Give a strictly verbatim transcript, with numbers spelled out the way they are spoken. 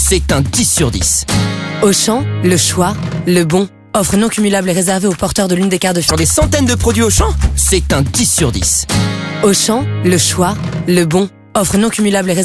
c'est un dix sur dix. Auchan, le choix, le bon. Offre non cumulable et réservée aux porteurs de l'une des cartes de Sur des centaines de produits Auchan, c'est un dix sur dix. Auchan, le choix, le bon. Offre non cumulable et réservée